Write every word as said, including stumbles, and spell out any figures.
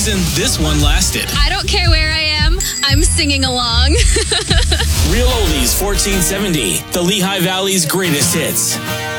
reason this one lasted. I don't care where I am, I'm singing along. Real Oldies fourteen seventy, the Lehigh Valley's greatest hits.